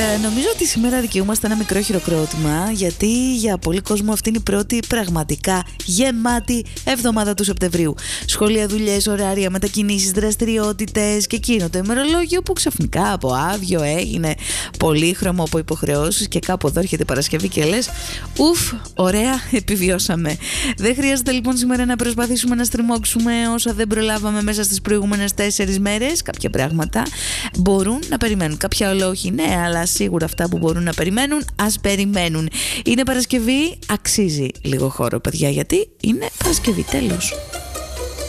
Νομίζω ότι σήμερα δικαιούμαστε ένα μικρό χειροκρότημα, γιατί για πολλοί κόσμο αυτή είναι η πρώτη πραγματικά γεμάτη εβδομάδα του Σεπτεμβρίου. Σχολεία, δουλειές, ωράρια, μετακινήσεις, δραστηριότητες και εκείνο το ημερολόγιο που ξαφνικά από άδειο έγινε πολύχρωμο από υποχρεώσεις και κάπου εδώ έρχεται Παρασκευή και λες ουφ, ωραία, επιβιώσαμε. Δεν χρειάζεται λοιπόν σήμερα να προσπαθήσουμε να στριμώξουμε όσα δεν προλάβαμε μέσα στις προηγούμενες 4 μέρες. Κάποια πράγματα μπορούν να περιμένουν. Κάποια όλα όχι, ναι, αλλά σίγουρα αυτά που μπορούν να περιμένουν, ας περιμένουν. Είναι Παρασκευή, αξίζει λίγο χώρο, παιδιά, γιατί είναι Παρασκευή, τέλος.